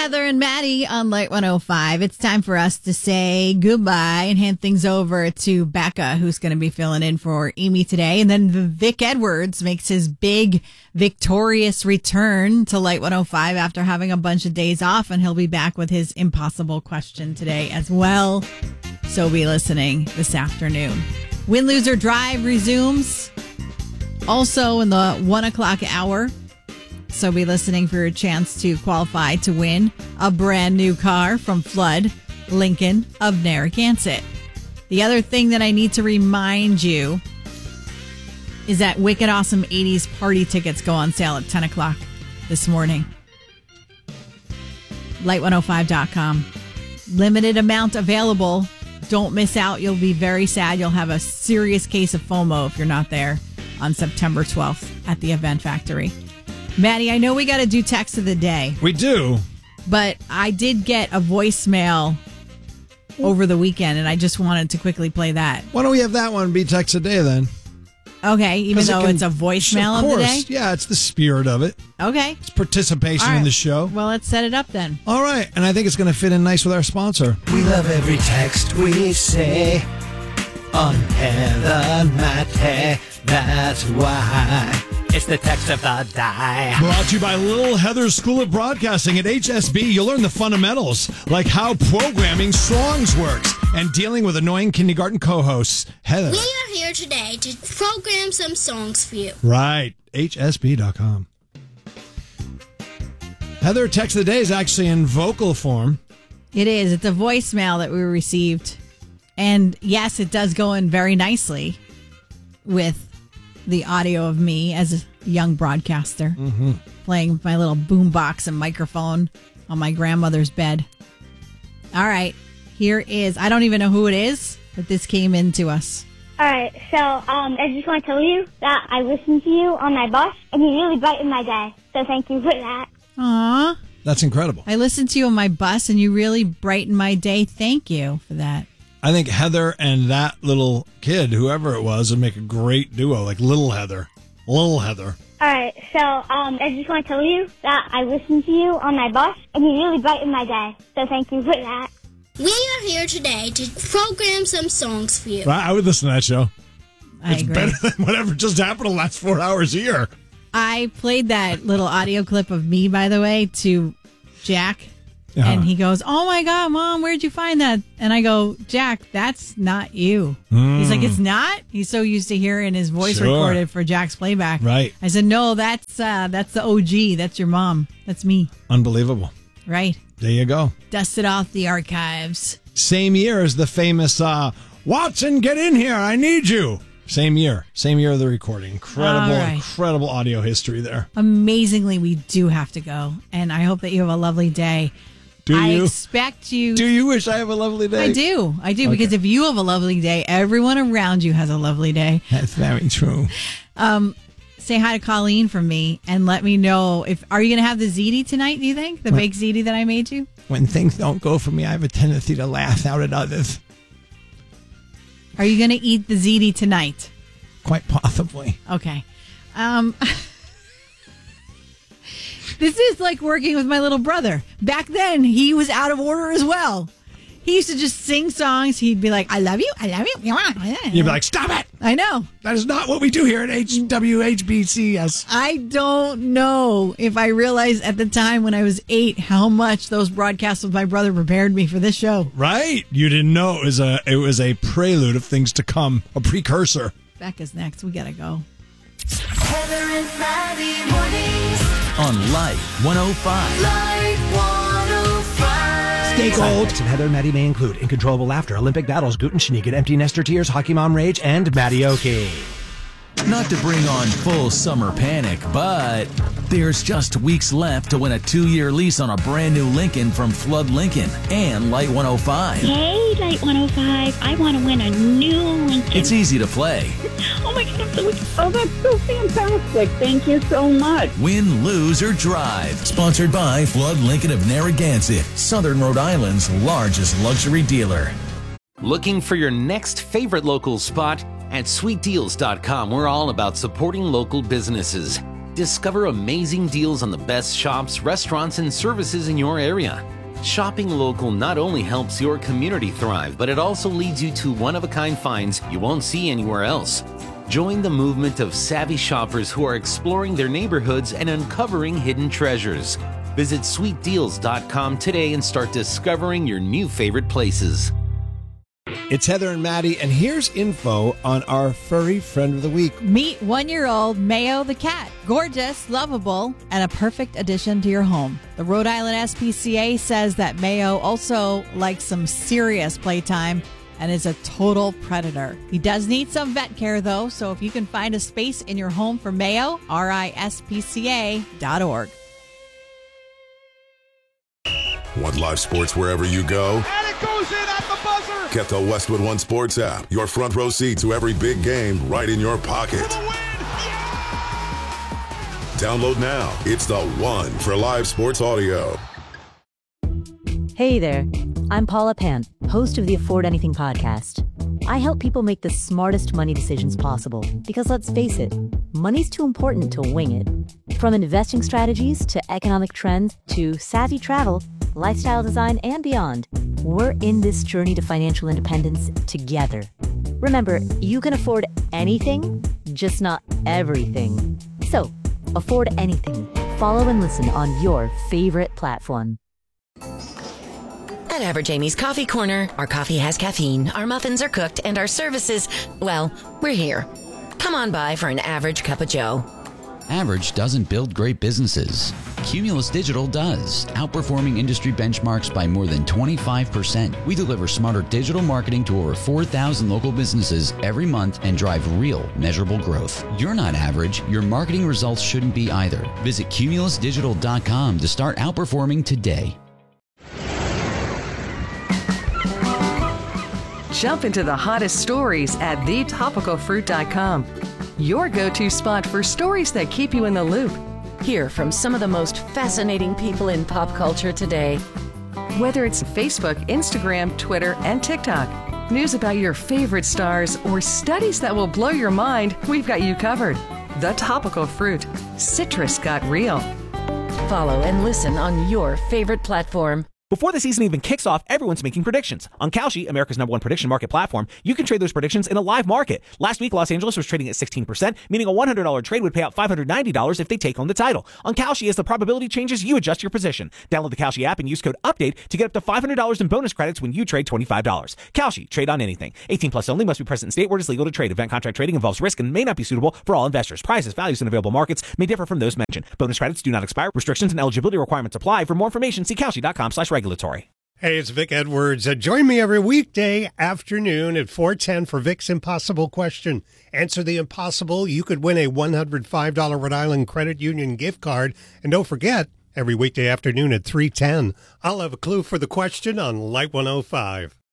Heather and Maddie on Light 105. It's time for us to say goodbye and hand things over to Becca, who's going to be filling in for Amy today. And then Vic Edwards makes his big victorious return to Light 105 after having a bunch of days off, and he'll be back with his impossible question today as well. So be listening this afternoon. Win, Lose, or Drive resumes also in the 1 o'clock hour. So be listening for your chance to qualify to win a brand new car from Flood Lincoln of Narragansett. The other thing that I need to remind you is that Wicked Awesome 80s party tickets go on sale at 10 o'clock this morning. Light105.com. Limited amount available. Don't miss out. You'll be very sad. You'll have a serious case of FOMO if you're not there on September 12th at the Event Factory. Maddie, I know we got to do text of the day. We do. But I did get a voicemail over the weekend, and I just wanted to quickly play that. Why don't we have that one be text of the day then? Okay, even though it's a voicemail of the day? Yeah, it's the spirit of it. Okay. It's participation in the show. Well, let's set it up then. All right, and I think it's going to fit in nice with our sponsor. We love every text we say on Heather Matte. That's why it's the text of the day. Brought to you by Little Heather School of Broadcasting at HSB. You'll learn the fundamentals, like how programming songs works and dealing with annoying kindergarten co-hosts. Heather. We are here today to program some songs for you. Right. HSB.com. Heather, text of the day is actually in vocal form. It is. It's a voicemail that we received. And yes, it does go in very nicely with the audio of me as a young broadcaster playing my little boombox and microphone on my grandmother's bed. All right, here is, I don't even know who it is, but this came in to us. All right, so I just want to tell you that I listened to you on my bus, and you really brightened my day. So thank you for that. Aw. That's incredible. I listened to you on my bus, and you really brightened my day. Thank you for that. I think Heather and that little kid, whoever it was, would make a great duo, like Little Heather. Little Heather. All right, so I just want to tell you that I listened to you on my bus, and you really brightened my day. So thank you for that. We are here today to program some songs for you. I would listen to that show. I it's agree. better than whatever just happened the last 4 hours here. I played that little audio clip of me, by the way, to Jack. And he goes, "Oh my God, Mom, where'd you find that?" And I go, "Jack, that's not you." He's like, "It's not?" He's so used to hearing his voice recorded for Jack's playback. Right. I said, "No, that's the OG. That's your mom. That's me." Unbelievable. Right. There you go. Dusted off the archives. Same year as the famous Watson, get in here. I need you. Same year. Same year of the recording. Incredible audio history there. Amazingly, we do have to go. And I hope that you have a lovely day. I expect you. Do you wish I have a lovely day? I do. Okay. Because if you have a lovely day, everyone around you has a lovely day. That's very true. Say hi to Colleen from me and let me know are you going to have the ziti tonight, do you think? The baked ziti that I made you? When things don't go for me, I have a tendency to laugh out at others. Are you going to eat the ziti tonight? Quite possibly. Okay. This is like working with my little brother. Back then, he was out of order as well. He used to just sing songs. He'd be like, "I love you, I love you." You'd be like, "Stop it." I know. That is not what we do here at WHBCS. I don't know if I realized at the time when I was 8 how much those broadcasts with my brother prepared me for this show. Right. You didn't know it was a prelude of things to come, a precursor. Becca's next. We got to go. Heather and Maddie mornings on Light 105. Light 105. Stay gold. Of Heather and Maddie may include Uncontrollable Laughter, Olympic Battles, Guten Schneegen, Empty Nester Tears, Hockey Mom Rage, and Maddie-oki. Not to bring on full summer panic, but there's just weeks left to win a 2-year lease on a brand new Lincoln from Flood Lincoln and Light 105. Hey, Light 105. I want to win a new Lincoln. It's easy to play. Oh, my God. Oh, that's so fantastic. Thank you so much. Win, lose, or drive. Sponsored by Flood Lincoln of Narragansett, Southern Rhode Island's largest luxury dealer. Looking for your next favorite local spot? At sweetdeals.com, we're all about supporting local businesses. Discover amazing deals on the best shops, restaurants, and services in your area. Shopping local not only helps your community thrive, but it also leads you to one-of-a-kind finds you won't see anywhere else. Join the movement of savvy shoppers who are exploring their neighborhoods and uncovering hidden treasures. Visit sweetdeals.com today and start discovering your new favorite places. It's Heather and Maddie, and here's info on our furry friend of the week. Meet 1-year-old Mayo the cat. Gorgeous, lovable, and a perfect addition to your home. The Rhode Island SPCA says that Mayo also likes some serious playtime and is a total predator. He does need some vet care, though, so if you can find a space in your home for Mayo, rispca.org. Want live sports wherever you go? And it goes in at the buzzer! Get the Westwood One Sports app. Your front row seat to every big game right in your pocket. For the win! Yeah! Download now. It's the one for live sports audio. Hey there. I'm Paula Pant, host of the Afford Anything podcast. I help people make the smartest money decisions possible because, let's face it, money's too important to wing it. From investing strategies to economic trends to savvy travel, lifestyle design, and beyond, we're in this journey to financial independence together. Remember, you can afford anything, just not everything. So, afford anything. Follow and listen on your favorite platform. At Average Amy's Coffee Corner, our coffee has caffeine, our muffins are cooked, and our services, well, we're here. Come on by for an average cup of joe. Average doesn't build great businesses. Cumulus Digital does, outperforming industry benchmarks by more than 25%. We deliver smarter digital marketing to over 4,000 local businesses every month and drive real, measurable growth. You're not average. Your marketing results shouldn't be either. Visit cumulusdigital.com to start outperforming today. Jump into the hottest stories at thetopicalfruit.com. Your go-to spot for stories that keep you in the loop. Hear from some of the most fascinating people in pop culture today. Whether it's Facebook, Instagram, Twitter, and TikTok, news about your favorite stars, or studies that will blow your mind, we've got you covered. The Topical Fruit. Citrus got real. Follow and listen on your favorite platform. Before the season even kicks off, everyone's making predictions. On Kalshi, America's #1 prediction market platform, you can trade those predictions in a live market. Last week, Los Angeles was trading at 16%, meaning a $100 trade would pay out $590 if they take home the title. On Kalshi, as the probability changes, you adjust your position. Download the Kalshi app and use code UPDATE to get up to $500 in bonus credits when you trade $25. Kalshi, trade on anything. 18 plus only, must be present in state where it is legal to trade. Event contract trading involves risk and may not be suitable for all investors. Prices, values, and available markets may differ from those mentioned. Bonus credits do not expire. Restrictions and eligibility requirements apply. For more information, see Kalshi.com/regulatory. Hey, it's Vic Edwards. Join me every weekday afternoon at 4:10 for Vic's Impossible Question. Answer the impossible. You could win a $105 Rhode Island Credit Union gift card. And don't forget, every weekday afternoon at 3:10, I'll have a clue for the question on Light 105.